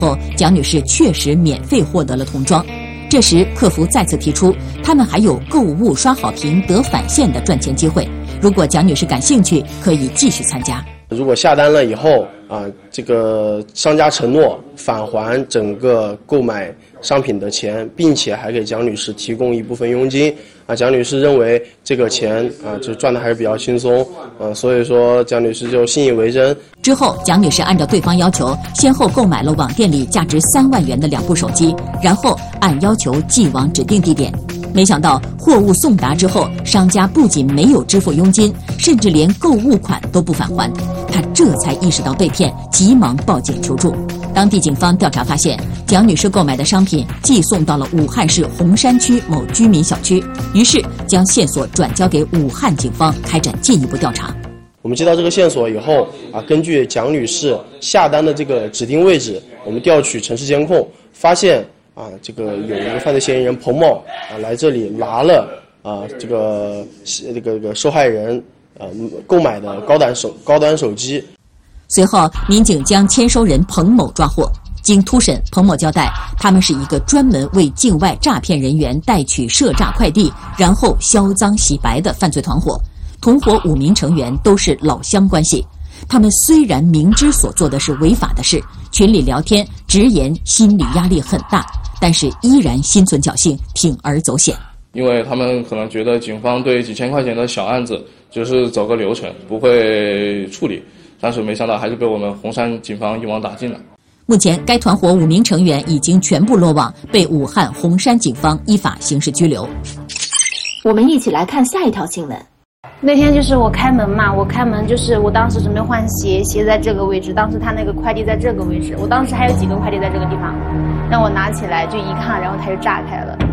后，蒋女士确实免费获得了童装。这时，客服再次提出，他们还有购物刷好评得返现的赚钱机会。如果蒋女士感兴趣，可以继续参加。 如果下单了以后这个商家承诺返还整个购买商品的钱，并且还给蒋女士提供一部分佣金蒋女士认为这个钱就赚的还是比较轻松所以说蒋女士就信以为真。 之后，蒋女士按照对方要求，先后购买了网店里价值3万元的2部手机，然后按要求寄往指定地点。没想到货物送达之后，商家不仅没有支付佣金，甚至连购物款都不返还。他这才意识到被骗，急忙报警求助。当地警方调查发现，蒋女士购买的商品寄送到了武汉市洪山区某居民小区，于是将线索转交给武汉警方开展进一步调查。 我们接到这个线索以后根据蒋女士下单的这个指定位置，我们调取城市监控，发现这个有一个犯罪嫌疑人彭某来这里拿了这个受害人购买的高端手机。 随后，民警将签收人彭某抓获。经突审，彭某交代，他们是一个专门为境外诈骗人员代取涉诈快递，然后销赃洗白的犯罪团伙。同伙5名成员都是老乡关系。他们虽然明知所做的是违法的事，群里聊天直言心理压力很大，但是依然心存侥幸，铤而走险。 因为他们可能觉得警方对几千块钱的小案子就是走个流程，不会处理，但是没想到还是被我们洪山警方一网打尽了。 目前，该团伙5名成员已经全部落网，被武汉洪山警方依法刑事拘留。 我们一起来看下一条新闻。 那天就是我开门嘛，我开门就是我当时准备换鞋，鞋在这个位置，当时他那个快递在这个位置，我当时还有几个快递在这个地方，让我拿起来就一看，然后他就炸开了。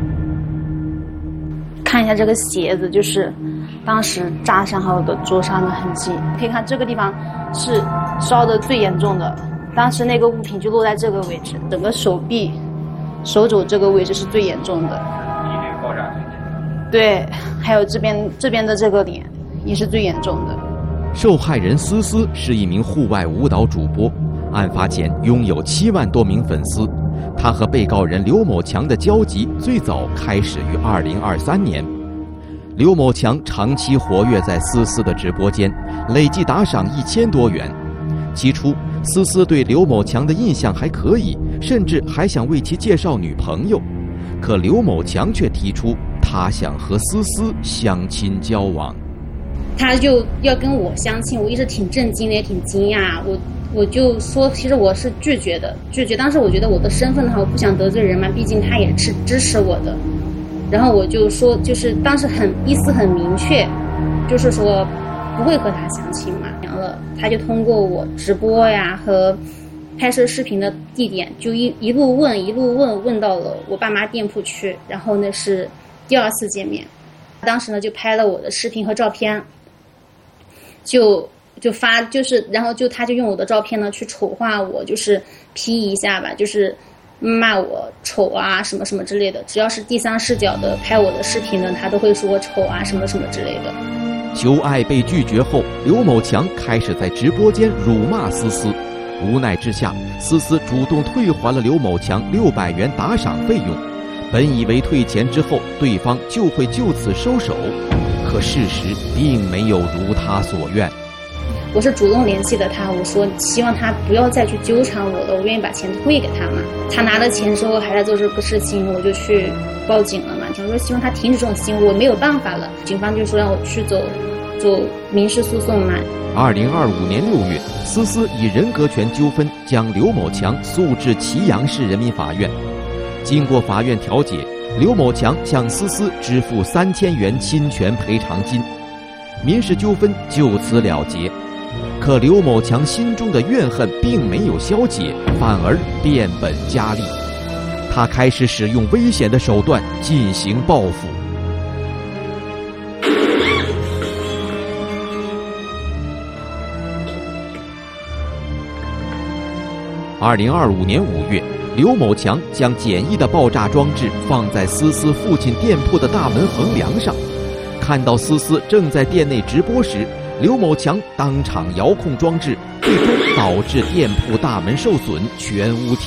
看一下这个鞋子，就是当时炸伤害我的灼伤的痕迹，可以看这个地方是烧的最严重的，当时那个物品就落在这个位置，整个手臂、手肘这个位置是最严重的。爆炸最严重。对，还有这边的这个脸也是最严重的。 受害人思思是一名户外舞蹈主播，案发前拥有7万多名粉丝。他和被告人刘某强的交集最早开始于2023年。刘某强长期活跃在思思的直播间，累计打赏1000多元。起初，思思对刘某强的印象还可以，甚至还想为其介绍女朋友。可刘某强却提出，他想和思思相亲交往。 他就要跟我相亲，我一直挺震惊的，也挺惊讶。我就说，其实我是拒绝的。当时我觉得我的身份的话，我不想得罪人嘛，毕竟他也是支持我的。然后我就说，就是当时意思很明确，就是说不会和他相亲嘛。然后他就通过我直播呀和拍摄视频的地点，就一路问到了我爸妈店铺去。然后呢是第2次见面，当时呢就拍了我的视频和照片，就发，然后他就用我的照片呢去丑化我，就是 P 一下吧，就是骂我丑啊什么什么之类的。只要是第3视角的拍我的视频呢，他都会说我丑啊什么什么之类的。 求爱被拒绝后，刘某强开始在直播间辱骂思思。无奈之下，思思主动退还了刘某强600元打赏费用。本以为退钱之后对方就会就此收手，可事实并没有如他所愿。 我是主动联系的他，我说希望他不要再去纠缠我了，我愿意把钱退给他嘛。他拿了钱之后还在做这个事情，我就去报警了嘛，就是说希望他停止这种行为，我没有办法了。警方就说让我去走民事诉讼嘛。 2025年6月，思思以人格权纠纷将刘某强诉至祁阳市人民法院。经过法院调解，刘某强向思思支付3000元侵权赔偿金，民事纠纷就此了结。可刘某强心中的怨恨并没有消解，反而变本加厉。他开始使用危险的手段进行报复。2025年5月，刘某强将简易的爆炸装置放在思思父亲店铺的大门横梁上。看到思思正在店内直播时， 刘某强当场遥控装置，最终导致店铺大门受损，全屋停